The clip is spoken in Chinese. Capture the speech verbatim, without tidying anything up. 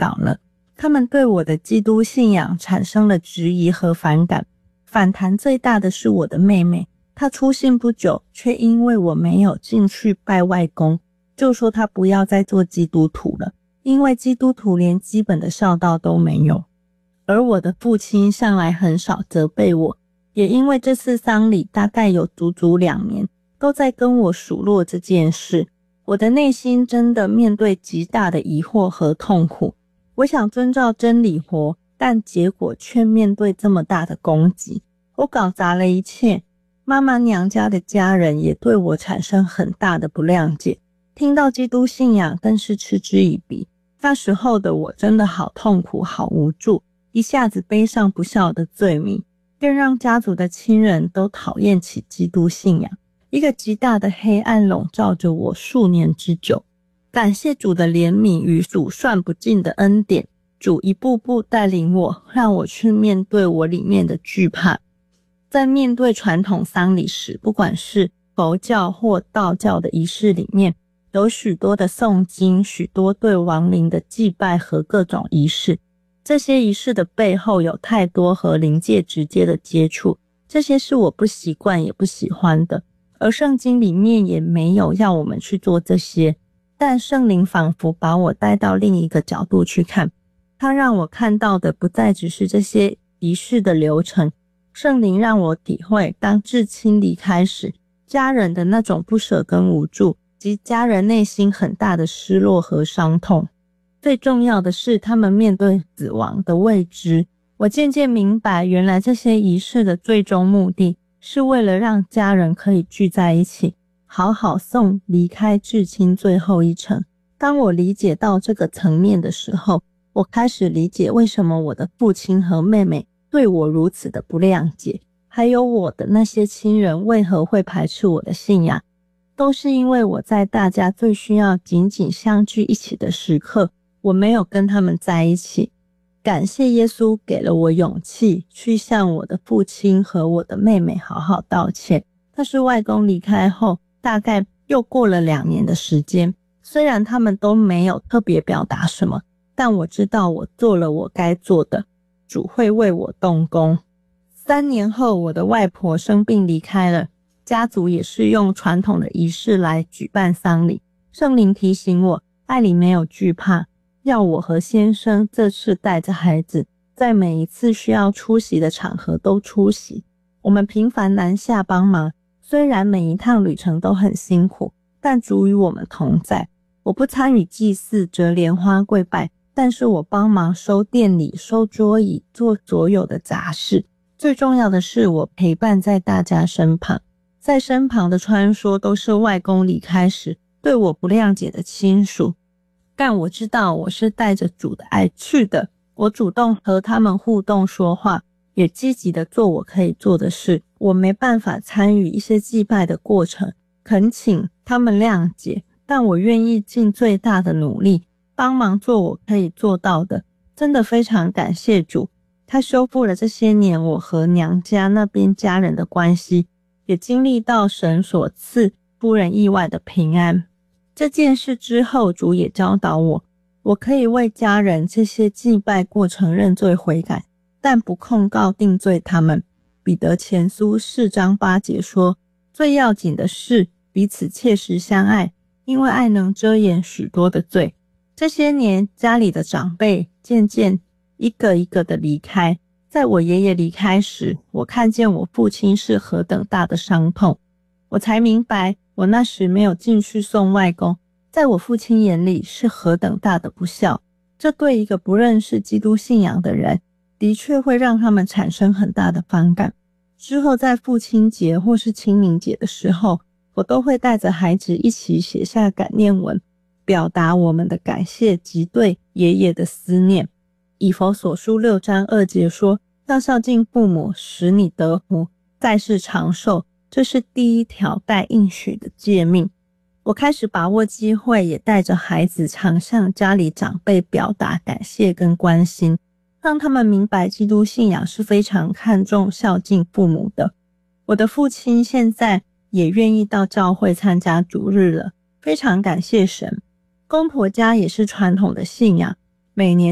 倒了，他们对我的基督信仰产生了质疑和反感。反弹最大的是我的妹妹，她出信不久，却因为我没有进去拜外公，就说她不要再做基督徒了，因为基督徒连基本的孝道都没有。而我的父亲向来很少责备我，也因为这次丧礼大概有足足两年都在跟我数落这件事，我的内心真的面对极大的疑惑和痛苦。我想遵照真理活，但结果却面对这么大的攻击。我搞砸了一切，妈妈娘家的家人也对我产生很大的不谅解，听到基督信仰更是嗤之以鼻。那时候的我真的好痛苦，好无助，一下子背上不孝的罪名，更让家族的亲人都讨厌起基督信仰。一个极大的黑暗笼罩着我数年之久。感谢主的怜悯与数算不尽的恩典，主一步步带领我，让我去面对我里面的惧怕。在面对传统丧礼时，不管是佛教或道教的仪式里面，有许多的诵经，许多对亡灵的祭拜和各种仪式。这些仪式的背后有太多和灵界直接的接触，这些是我不习惯也不喜欢的，而圣经里面也没有要我们去做这些。但圣灵仿佛把我带到另一个角度去看，他让我看到的不再只是这些仪式的流程，圣灵让我体会当至亲离开时，家人的那种不舍跟无助，及家人内心很大的失落和伤痛。最重要的是他们面对死亡的未知，我渐渐明白原来这些仪式的最终目的是为了让家人可以聚在一起，好好送离开至亲最后一程。当我理解到这个层面的时候，我开始理解为什么我的父亲和妹妹对我如此的不谅解，还有我的那些亲人为何会排斥我的信仰，都是因为我在大家最需要紧紧相聚一起的时刻，我没有跟他们在一起。感谢耶稣给了我勇气去向我的父亲和我的妹妹好好道歉。但是外公离开后，大概又过了两年的时间，虽然他们都没有特别表达什么，但我知道我做了我该做的，主会为我动工。三年后，我的外婆生病离开了，家族也是用传统的仪式来举办丧礼。圣灵提醒我，爱里没有惧怕，要我和先生这次带着孩子，在每一次需要出席的场合都出席。我们频繁南下帮忙，虽然每一趟旅程都很辛苦，但主与我们同在。我不参与祭祀、折莲花、跪拜，但是我帮忙收店里、收桌椅，做所有的杂事。最重要的是，我陪伴在大家身旁。在身旁的穿梭都是外公离开时对我不谅解的亲属，但我知道我是带着主的爱去的。我主动和他们互动说话，也积极的做我可以做的事。我没办法参与一些祭拜的过程，恳请他们谅解，但我愿意尽最大的努力帮忙做我可以做到的。真的非常感谢主，他修复了这些年我和娘家那边家人的关系，也经历到神所赐出人意外的平安。这件事之后，主也教导我，我可以为家人这些祭拜过程认罪悔改，但不控告定罪他们。彼得前书四章八节说，最要紧的是彼此切实相爱，因为爱能遮掩许多的罪。这些年家里的长辈渐渐一个一个的离开，在我爷爷离开时，我看见我父亲是何等大的伤痛，我才明白我那时没有进去送外公，在我父亲眼里是何等大的不孝。这对一个不认识基督信仰的人，的确会让他们产生很大的反感。之后在父亲节或是清明节的时候，我都会带着孩子一起写下感念文，表达我们的感谢及对爷爷的思念。以弗所书六章二节说，要孝敬父母，使你得福，在世长寿，这是第一条带应许的诫命。我开始把握机会，也带着孩子常向家里长辈表达感谢跟关心，让他们明白基督信仰是非常看重孝敬父母的。我的父亲现在也愿意到教会参加主日了，非常感谢神。公婆家也是传统的信仰，每年